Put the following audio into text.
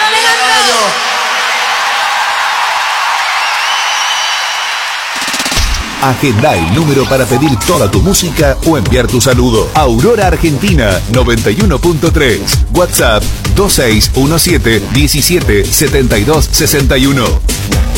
Agenda el número para pedir toda tu música o enviar tu saludo. Aurora Argentina 91.3. WhatsApp 2617 17 72 61.